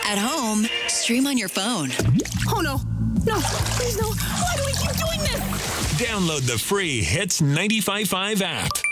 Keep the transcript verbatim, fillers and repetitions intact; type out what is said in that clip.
At home, stream on your phone. Oh, no. No. Please, no. Why do we keep doing this? Download the free Hits ninety-five point five app.